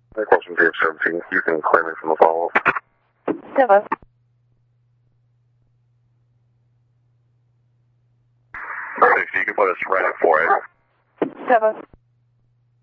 Question 317, you can claim it from the follow-up. Hello. Safety, you can put us right up for it. Hello.